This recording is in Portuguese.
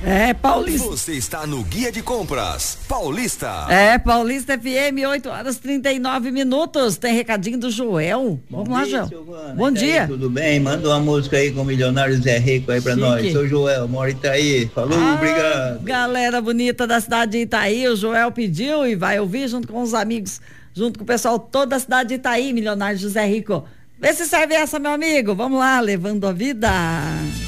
Paulista. Você está no Guia de Compras Paulista. Paulista FM, 8h39. Tem recadinho do Joel. Vamos lá, Joel. Bom dia. Aí, tudo bem? Manda uma música aí com o Milionário Zé Rico aí pra nós. Sou o Joel, moro em Itaí. Falou, obrigado. Galera bonita da cidade de Itaí, o Joel pediu e vai ouvir junto com os amigos, junto com o pessoal todo da cidade de Itaí, Milionário José Rico. Vê se serve essa, meu amigo. Vamos lá, levando a vida.